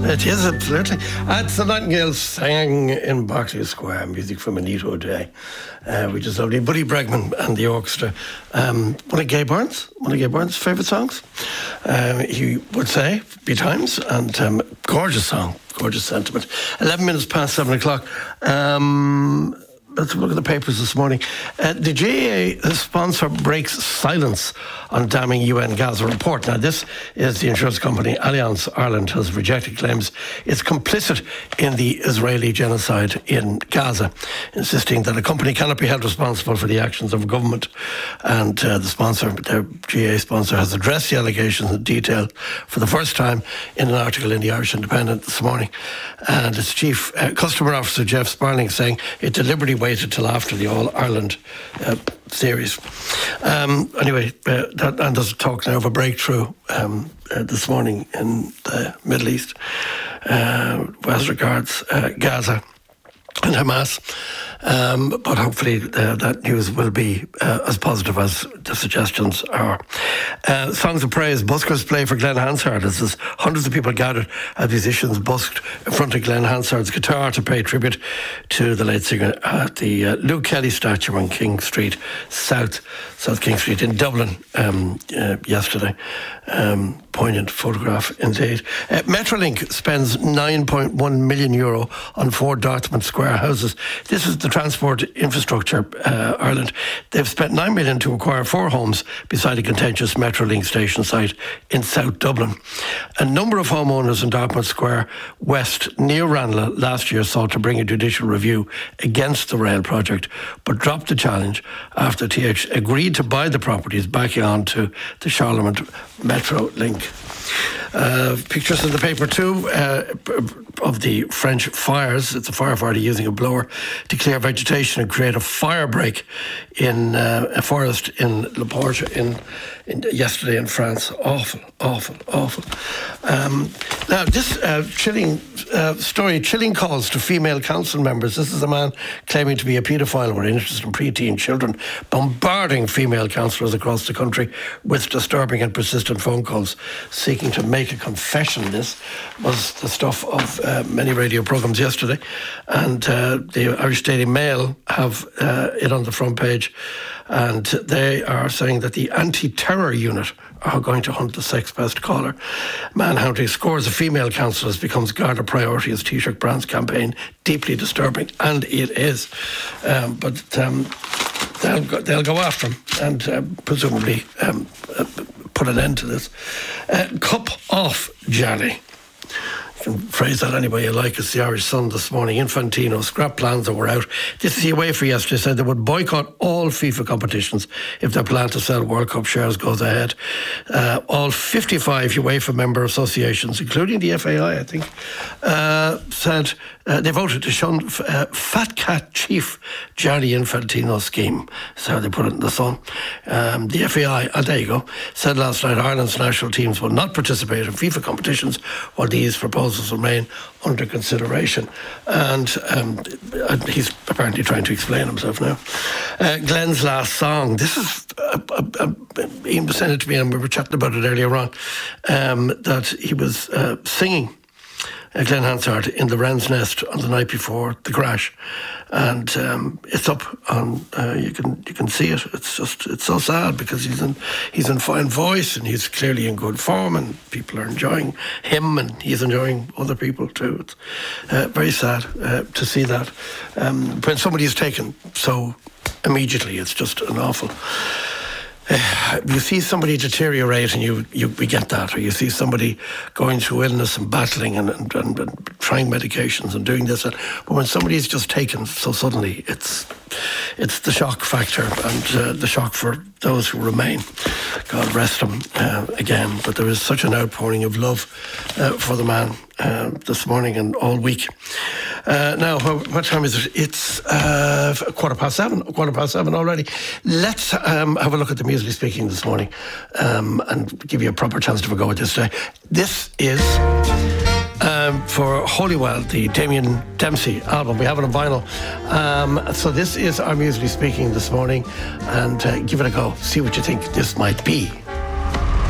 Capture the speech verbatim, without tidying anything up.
It is, absolutely. It's the Nightingales sang in Berkeley Square, music from Anito Day, uh, which is lovely. Buddy Bregman and the orchestra. Um, one of Gay Burns, one of Gay Burns' favourite songs, um, he would say, betimes, and um, gorgeous song, gorgeous sentiment. eleven minutes past seven o'clock. Um... Let's look at the papers this morning. Uh, the G A A sponsor breaks silence on damning U N Gaza report. Now, this is the insurance company Allianz Ireland has rejected claims it's complicit in the Israeli genocide in Gaza, insisting that a company cannot be held responsible for the actions of a government. And uh, the sponsor, the G A A sponsor, has addressed the allegations in detail for the first time in an article in the Irish Independent this morning. And its chief uh, customer officer, Jeff Sparling, saying it deliberately waited till after the All-Ireland uh, series. Um, anyway, uh, that, and there's talk now of a breakthrough um, uh, this morning in the Middle East uh, as regards uh, Gaza and Hamas. Um, but hopefully uh, that news will be uh, as positive as the suggestions are. Uh, Songs of Praise, buskers play for Glenn Hansard as there's hundreds of people gathered as musicians busked in front of Glenn Hansard's guitar to pay tribute to the late singer at the uh, Luke Kelly statue on King Street, South, South King Street in Dublin um, uh, yesterday. Um, poignant photograph indeed. Uh, Metrolink spends nine point one million euro on four Dartmouth Square houses. This is the Transport Infrastructure uh, Ireland. They've spent nine million to acquire four homes beside a contentious Metrolink station site in South Dublin. A number of homeowners in Dartmouth Square West near Ranelagh last year sought to bring a judicial review against the rail project, but dropped the challenge after T H agreed to buy the properties backing on to the Charlemont Metrolink. Uh, pictures in the paper too uh, of the French fires. It's a firefighter using a blower to clear vegetation and create a fire break in uh, a forest in Le Porge in, in yesterday in France. Awful, awful, awful. Um, now this uh, chilling uh, story, chilling calls to female council members. This is a man claiming to be a paedophile with interest in preteen children, bombarding female councillors across the country with disturbing and persistent phone calls seeking to make a confession. This was the stuff of uh, many radio programmes yesterday, and uh, the Irish Daily Mail have uh, it on the front page, and they are saying that the anti-terror unit are going to hunt the sex pest caller. Manhunting scores of female councillors becomes Garda priority as Taoiseach Brand's campaign. Deeply disturbing, and it is. Um, but um, they'll, go, they'll go after him and uh, presumably um, uh, put an end to this. Uh, cup off, Johnny. You can phrase that any way you like. It's the Irish Sun this morning. Infantino scrap plans that were out. This is the UEFA yesterday said they would boycott all FIFA competitions if their plan to sell World Cup shares goes ahead. Uh, all fifty-five UEFA member associations, including the F A I, I think, uh, said uh, they voted to shun uh, Fat Cat chief Gianni Infantino's scheme. That's how they put it in the Sun. Um, the F A I, and there you go, said last night Ireland's national teams will not participate in FIFA competitions while these proposals remain under consideration. And um, he's apparently trying to explain himself now. Uh, Glenn's last song. This is uh, uh, uh, Ian sent it to me, and we were chatting about it earlier on. Um, that he was uh, singing uh, Glenn Hansard in the Wren's Nest on the night before the crash, and um, it's up on. Uh, you can you can see it. It's just it's so sad because he's in he's in fine voice and he's clearly in good form and people are enjoying him and he's enjoying other people too. It's uh, very sad uh, to see that um, when somebody is taken so immediately. It's just an awful. Uh, you see somebody deteriorate and you, you we get that, or you see somebody going through illness and battling and, and, and, and trying medications and doing this, and, but when somebody's just taken so suddenly, it's it's the shock factor and uh, the shock for those who remain. God rest him uh, again. But there is such an outpouring of love uh, for the man uh, this morning and all week. Uh, now, what time is it? It's uh, a quarter past seven. A quarter past seven already. Let's um, have a look at the Musically Speaking this morning um, and give you a proper chance to have a go at this today. This is um, for Holywell, the Damien Dempsey album. We have it on vinyl. Um, so this is our Musically Speaking this morning, and uh, give it a go. See what you think this might be.